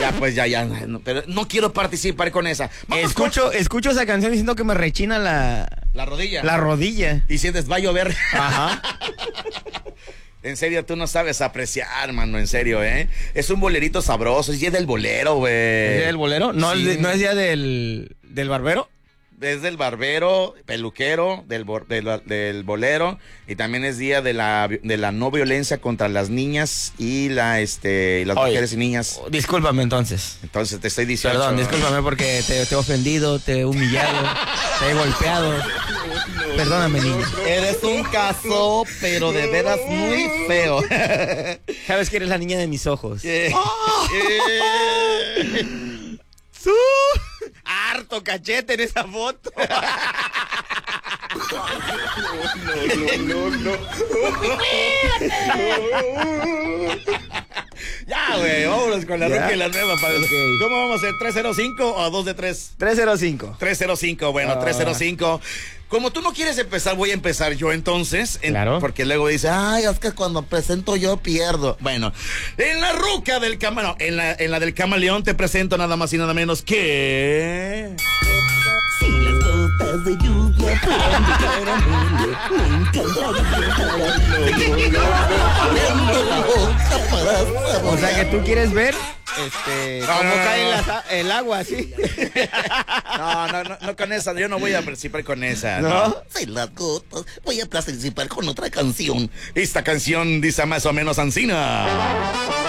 Ya, pues ya, no, pero no quiero participar con esa. Escucho esa canción y siento que me rechina la rodilla. La rodilla. Y sientes, va a llover. Ajá. En serio, tú no sabes apreciar, mano, en serio, ¿eh? Es un bolerito sabroso, es día del bolero, güey. ¿Es día del bolero? ¿No, Sí. ¿no es día del barbero? Es del barbero, peluquero, del bolero, y también es día de la no violencia contra las niñas y las mujeres y niñas. Discúlpame entonces. Entonces te estoy diciendo. Perdón, discúlpame porque te he ofendido, te he humillado, te he golpeado. Perdóname, niña. Eres un caso, pero de veras muy feo. Sabes que eres la niña de mis ojos. Harto cachete en esa foto. No. Ya, güey, vámonos con la ruca y la nueva. Okay. ¿Cómo vamos a hacer? ¿305 o 2 de 3? 305. 305, bueno, 305. Como tú no quieres empezar, voy a empezar yo entonces. Claro. Porque luego dice, ay, es que cuando presento yo pierdo. Bueno, en la ruca del camaleón, en la del camaleón te presento nada más y nada menos que... Si las gotas de lluvia fueran de caramelo, me encantaría. O sea que tú quieres ver cómo cae el agua así. No con esa, yo no voy a participar con esa. ¿No? Si las gotas, voy a participar con otra canción. Esta canción dice más o menos ansina.